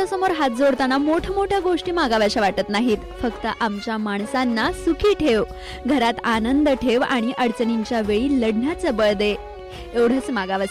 तुझ्यासमोर हात जोडताना मोठमोठ्या गोष्टी मागाव्याशा वाटत नाहीत. फक्त आमच्या माणसांना सुखी ठेव, घरात आनंद ठेव आणि अडचणींच्या वेळी लढण्याचं बळ दे, एवढंच मागावंसं